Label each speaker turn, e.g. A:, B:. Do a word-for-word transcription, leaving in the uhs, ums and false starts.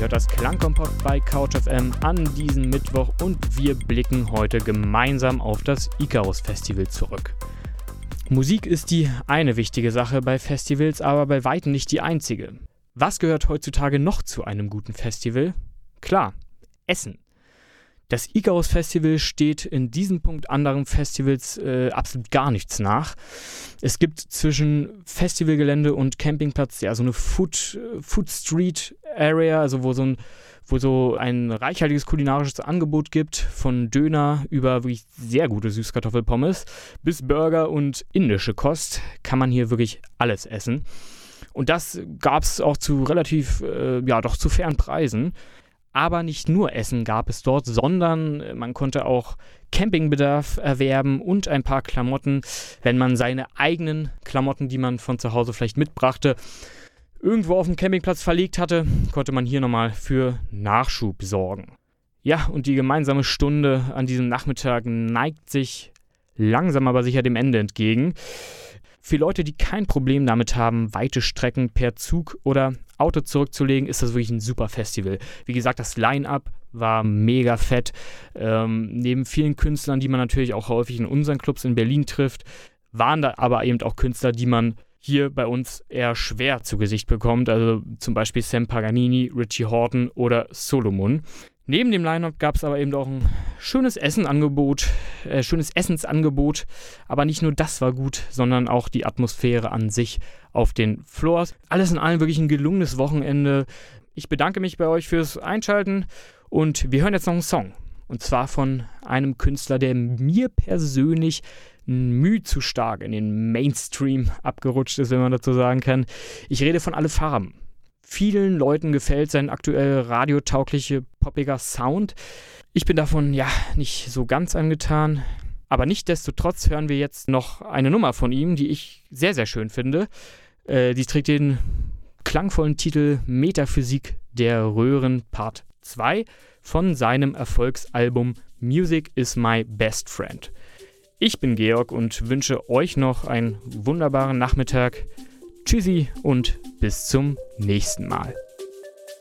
A: hört das Klangkompott bei Couch F M an diesem Mittwoch und wir blicken heute gemeinsam auf das Icarus Festival zurück. Musik ist die eine wichtige Sache bei Festivals, aber bei weitem nicht die einzige. Was gehört heutzutage noch zu einem guten Festival? Klar, Essen. Das Icarus Festival steht in diesem Punkt anderen Festivals äh, absolut gar nichts nach. Es gibt zwischen Festivalgelände und Campingplatz ja so eine Food, Food Street Area, also wo so ein, wo so ein reichhaltiges kulinarisches Angebot gibt, von Döner über wirklich sehr gute Süßkartoffelpommes bis Burger und indische Kost, kann man hier wirklich alles essen. Und das gab es auch zu relativ, äh, ja doch zu fairen Preisen. Aber nicht nur Essen gab es dort, sondern man konnte auch Campingbedarf erwerben und ein paar Klamotten, wenn man seine eigenen Klamotten, die man von zu Hause vielleicht mitbrachte, irgendwo auf dem Campingplatz verlegt hatte, konnte man hier nochmal für Nachschub sorgen. Ja, und die gemeinsame Stunde an diesem Nachmittag neigt sich langsam aber sicher dem Ende entgegen. Für Leute, die kein Problem damit haben, weite Strecken per Zug oder Auto zurückzulegen, ist das wirklich ein super Festival. Wie gesagt, das Line-Up war mega fett. Ähm, neben vielen Künstlern, die man natürlich auch häufig in unseren Clubs in Berlin trifft, waren da aber eben auch Künstler, die man hier bei uns eher schwer zu Gesicht bekommt. Also zum Beispiel Sam Paganini, Richie Hawtin oder Solomon. Neben dem Line-Up gab es aber eben auch ein schönes Essenangebot, äh, schönes Essensangebot. Aber nicht nur das war gut, sondern auch die Atmosphäre an sich auf den Floors. Alles in allem wirklich ein gelungenes Wochenende. Ich bedanke mich bei euch fürs Einschalten und wir hören jetzt noch einen Song. Und zwar von einem Künstler, der mir persönlich müh zu stark in den Mainstream abgerutscht ist, wenn man dazu sagen kann. Ich rede von Alle Farben. Vielen Leuten gefällt sein aktuell radiotauglicher, poppiger Sound. Ich bin davon ja nicht so ganz angetan. Aber nichtsdestotrotz hören wir jetzt noch eine Nummer von ihm, die ich sehr, sehr schön finde. Äh, die trägt den klangvollen Titel Metaphysik der Röhren Part zwei von seinem Erfolgsalbum Music is My Best Friend. Ich bin Georg und wünsche euch noch einen wunderbaren Nachmittag. Tschüssi und bis zum nächsten Mal.